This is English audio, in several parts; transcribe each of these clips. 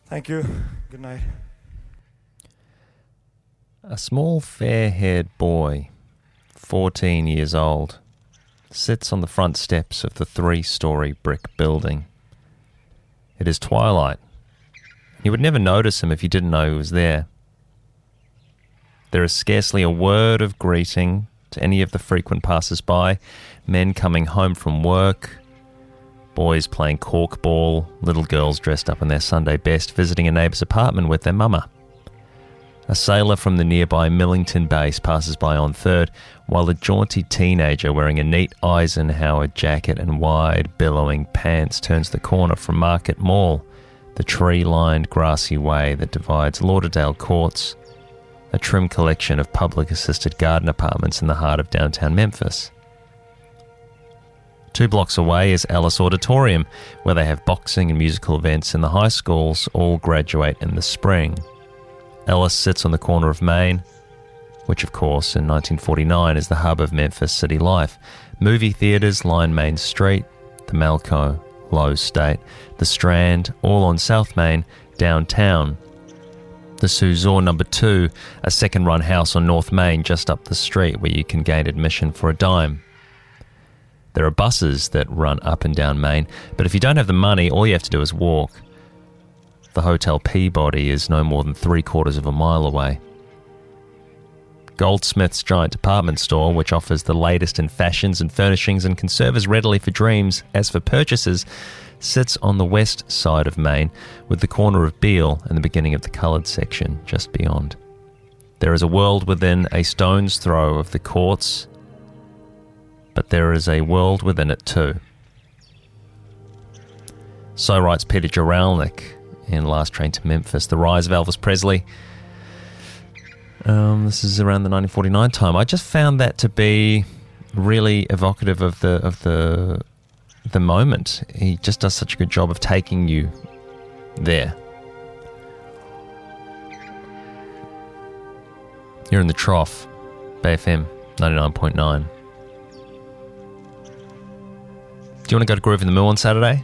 Thank you. Good night. A small fair-haired boy, 14 years old, sits on the front steps of the 3-story brick building. It is twilight. You would never notice him if you didn't know he was there. There is scarcely a word of greeting to any of the frequent passers-by, men coming home from work, boys playing corkball, little girls dressed up in their Sunday best visiting a neighbour's apartment with their mama. A sailor from the nearby Millington base passes by on 3rd, while a jaunty teenager wearing a neat Eisenhower jacket and wide, billowing pants turns the corner from Market Mall, the tree-lined grassy way that divides Lauderdale Courts, a trim collection of public-assisted garden apartments in the heart of downtown Memphis. 2 blocks away is Ellis Auditorium, where they have boxing and musical events, and the high schools all graduate in the spring. Ellis sits on the corner of Main, which of course in 1949 is the hub of Memphis city life. Movie theatres line Main Street, the Malco, Lowe State, the Strand, all on South Main, downtown. The Suzor No. 2, a second-run house on North Main just up the street where you can gain admission for a dime. There are buses that run up and down Main, but if you don't have the money, all you have to do is walk. The Hotel Peabody is no more than 3/4 of a mile away. Goldsmith's giant department store, which offers the latest in fashions and furnishings and can serve as readily for dreams as for purchases, sits on the west side of Main, with the corner of Beale and the beginning of the coloured section just beyond. There is a world within a stone's throw of the courts, but there is a world within it too. So writes Peter Juralnik in Last Train to Memphis, The Rise of Elvis Presley. This is around the 1949 time. I just found that to be really evocative of the moment. He just does such a good job of taking you there. You're in the Trough, Bay FM 99.9. Do you want to go to Groove in the Mill on Saturday?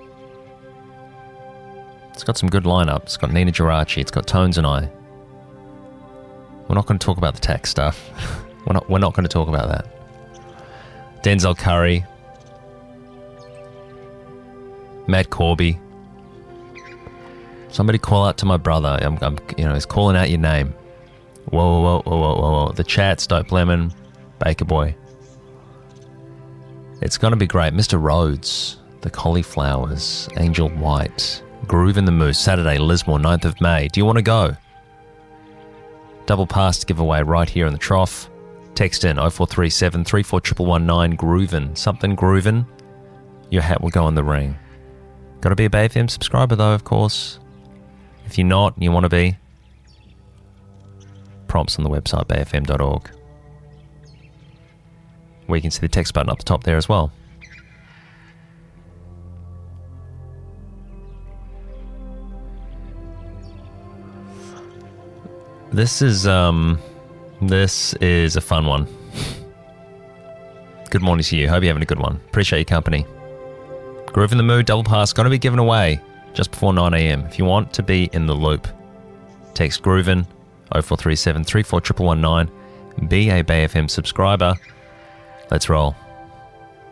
It's got some good lineup. It's got Nina Geraci. It's got Tones and I. We're not going to talk about the tax stuff. We're not going to talk about that. Denzel Curry, Matt Corby. Somebody call out to my brother. He's calling out your name. Whoa. The Chats, Dope Lemon, Baker Boy. It's going to be great. Mr. Rhodes, The Cauliflowers, Angel White, Groove in the Moose, Saturday, Lismore, 9th of May. Do you want to go? Double pass to give away right here in the Trough. Text in 0437 341119 Groovin. Something groovin'. Your hat will go in the ring. Got to be a Bay FM subscriber though, of course. If you're not and you want to be, prompts on the website bayfm.org. Where you can see the text button up the top there as well. This is a fun one. Good morning to you. Hope you're having a good one. Appreciate your company. Groove in the Mood, double pass, going to be given away just before 9 a.m. If you want to be in the loop, text Groovin 0437 341119. Be a Bay FM subscriber. Let's roll.